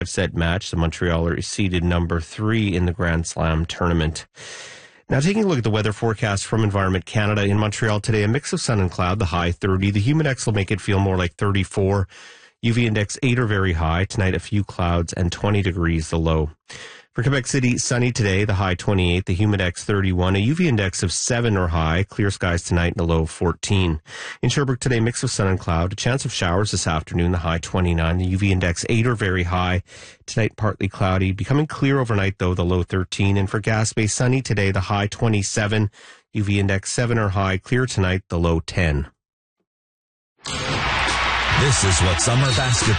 set match. The Montrealer is seeded number 3 in the Grand Slam tournament. Now, taking a look at the weather forecast from Environment Canada. In Montreal today, a mix of sun and cloud, the high 30. The humidex will make it feel more like 34. UV index 8 or very high. Tonight, a few clouds and 20 degrees the low. For Quebec City, sunny today, the high 28, the humidex 31, a UV index of 7 or high, clear skies tonight and the low 14. In Sherbrooke today, mix of sun and cloud, a chance of showers this afternoon, the high 29, the UV index 8 or very high. Tonight, partly cloudy, becoming clear overnight though, the low 13. And for Gaspé, sunny today, the high 27, UV index 7 or high, clear tonight, the low 10. This is what summer basketball